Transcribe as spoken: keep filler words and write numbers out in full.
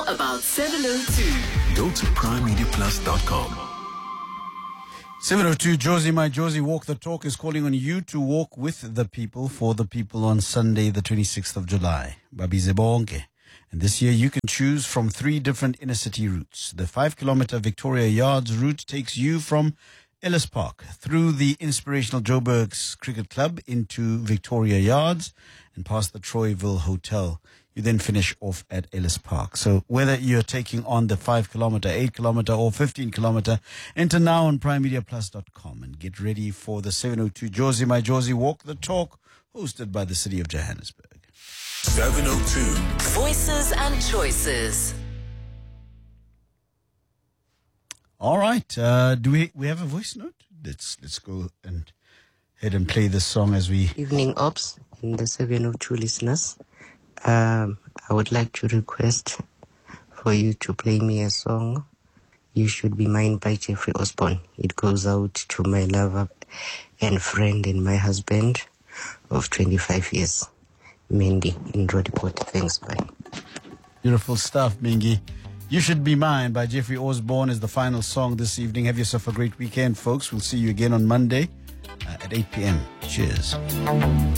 about seven oh two. Go to prime media plus dot com. seven oh two, Josie, my Josie, Walk the Talk is calling on you to walk with the people, for the people on Sunday, the twenty-sixth of July. Babize bonke. And this year you can choose from three different inner city routes. The five kilometer Victoria Yards route takes you from Ellis Park through the inspirational Joburg's Cricket Club into Victoria Yards and past the Troyville Hotel. You then finish off at Ellis Park. So whether you're taking on the five kilometer, eight kilometer or fifteen kilometer, enter now on prime media plus dot com and get ready for the seven oh two Josie, my Josie, Walk the Talk, hosted by the City of Johannesburg. seven oh two. Voices and choices. All right. Uh, do we we have a voice note? Let's let's go and head and play this song as we. Evening, Ops, and the seven oh two listeners. Um, I would like to request for you to play me a song, You Should Be Mine by Jeffrey Osborne. It goes out to my lover and friend and my husband of twenty-five years, Mindy in Rodiport. Thanks, bye. Beautiful stuff, Mingy. You Should Be Mine by Jeffrey Osborne is the final song this evening. Have yourself a great weekend, folks. We'll see you again on Monday uh, at eight p.m. Cheers.